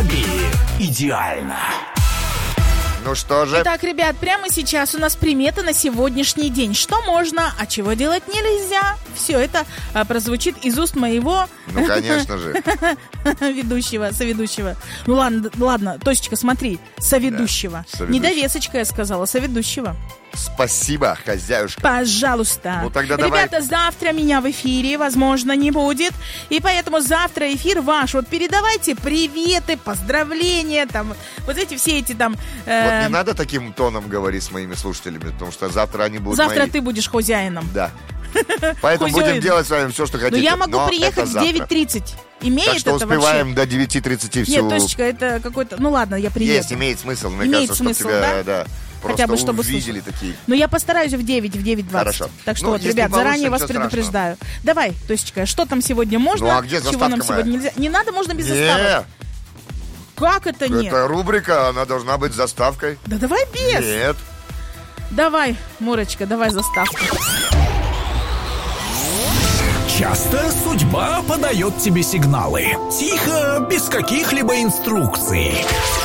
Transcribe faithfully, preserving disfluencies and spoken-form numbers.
Энергии идеально. Ну что же? Итак, ребят, прямо сейчас у нас примета на сегодняшний день. Что можно, а чего делать нельзя. Все это а, прозвучит из уст моего... Ну, конечно же. Ведущего, соведущего. Ну ладно, ладно, Тосечка, смотри. Соведущего. Да, соведущего. Не довесочка, я сказала, соведущего. Спасибо, хозяюшка. Пожалуйста. Ну, тогда давай. Ребята, завтра меня в эфире, возможно, не будет. И поэтому завтра эфир ваш. Вот передавайте приветы, поздравления, там, вот эти все эти там... Э... Вот не надо таким тоном говорить с моими слушателями, потому что завтра они будут Завтра мои. ты будешь хозяином. Да. Поэтому Хозяин. будем делать с вами все, что хотите. Но я могу но приехать в девять тридцать. Имеет так что это успеваем вообще? до девять тридцать всю... Нет, Тосечка, это какой-то... Ну ладно, я приеду. Есть, имеет смысл. Мне Имеет кажется, смысл, что тебя, да? да, просто Хотя бы, чтобы увидели слушать. такие. Но я постараюсь в девять, в девять двадцать. Хорошо. Так что Ну, вот, если ребят, получится, заранее вас ничего предупреждаю. Давай, Тосечка, что там сегодня можно? Ну, а где чего заставка нам моя? сегодня нельзя? Не надо, можно без Не, заставок. Как это нет? это рубрика, она должна быть с заставкой. Да давай без. Нет. Давай, Мурочка, давай заставку. Часто судьба подает тебе сигналы. Тихо, без каких-либо инструкций.